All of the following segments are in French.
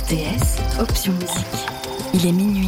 RTS, option musique. Il est minuit.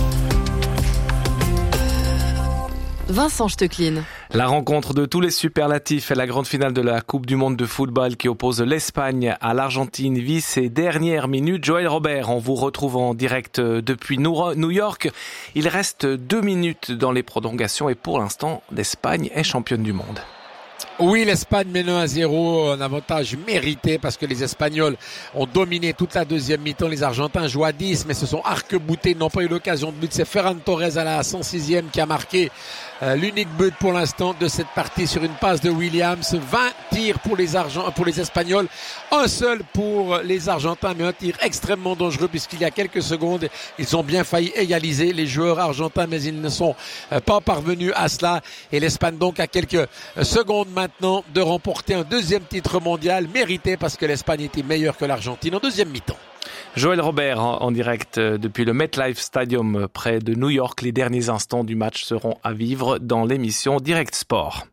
Vincent Stecklin. La rencontre de tous les superlatifs et la grande finale de la Coupe du Monde de football qui oppose l'Espagne à l'Argentine vit ses dernières minutes. Joël Robert, on vous retrouve en direct depuis New York. Il reste 2 minutes dans les prolongations et pour l'instant, l'Espagne est championne du monde. Oui, l'Espagne mène 1-0, un avantage mérité parce que les Espagnols ont dominé toute la deuxième mi-temps. Les Argentins jouent à 10, mais se sont arc-boutés, ils n'ont pas eu l'occasion de but. C'est Ferran Torres à la 106e qui a marqué l'unique but pour l'instant de cette partie sur une passe de Williams. 20 tirs pour les Espagnols, un seul pour les Argentins, mais un tir extrêmement dangereux puisqu'il y a quelques secondes, ils ont bien failli égaliser les joueurs argentins, mais ils ne sont pas parvenus à cela. Et l'Espagne donc a quelques secondes maintenant de remporter un deuxième titre mondial mérité parce que l'Espagne était meilleure que l'Argentine en deuxième mi-temps. Joël Robert en direct depuis le MetLife Stadium près de New York. Les derniers instants du match seront à vivre dans l'émission Direct Sport.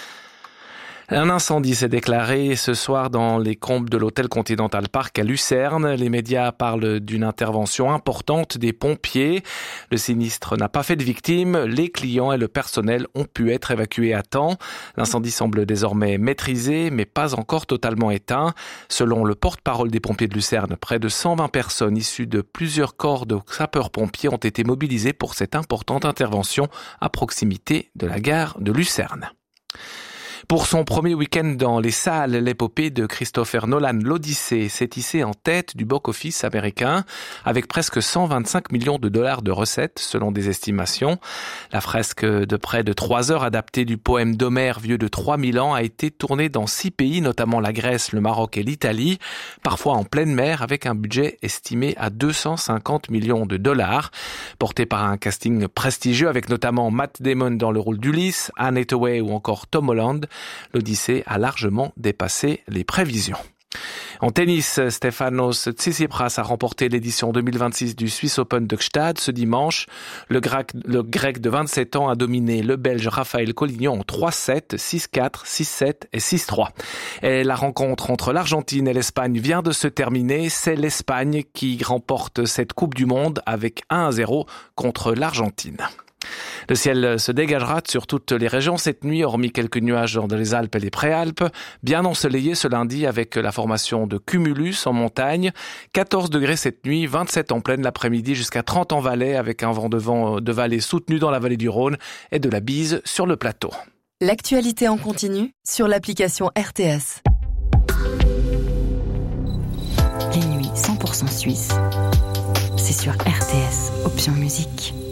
Un incendie s'est déclaré ce soir dans les combles de l'hôtel Continental Park à Lucerne. Les médias parlent d'une intervention importante des pompiers. Le sinistre n'a pas fait de victimes. Les clients et le personnel ont pu être évacués à temps. L'incendie semble désormais maîtrisé, mais pas encore totalement éteint. Selon le porte-parole des pompiers de Lucerne, près de 120 personnes issues de plusieurs corps de sapeurs-pompiers ont été mobilisées pour cette importante intervention à proximité de la gare de Lucerne. Pour son premier week-end dans les salles, l'épopée de Christopher Nolan, l'Odyssée, s'est hissée en tête du box-office américain avec presque 125 millions de dollars de recettes selon des estimations. La fresque de près de 3 heures adaptée du poème d'Homère vieux de 3000 ans a été tournée dans 6 pays, notamment la Grèce, le Maroc et l'Italie, parfois en pleine mer avec un budget estimé à 250 millions de dollars. Porté par un casting prestigieux avec notamment Matt Damon dans le rôle d'Ulysse, Anne Hathaway ou encore Tom Holland, l'Odyssée a largement dépassé les prévisions. En tennis, Stefanos Tsitsipas a remporté l'édition 2026 du Swiss Open de Gstaad ce dimanche. Le grec de 27 ans a dominé le Belge Raphaël Collignon en 3-7, 6-4, 6-7 et 6-3. Et la rencontre entre l'Argentine et l'Espagne vient de se terminer. C'est l'Espagne qui remporte cette Coupe du Monde avec 1-0 contre l'Argentine. Le ciel se dégagera sur toutes les régions cette nuit, hormis quelques nuages dans les Alpes et les Préalpes. Bien ensoleillé ce lundi avec la formation de cumulus en montagne. 14 degrés cette nuit, 27 en pleine l'après-midi, jusqu'à 30 en Valais avec un vent de vallée soutenu dans la vallée du Rhône et de la bise sur le plateau. L'actualité en continu sur l'application RTS. Les nuits 100% suisses. C'est sur RTS, option musique.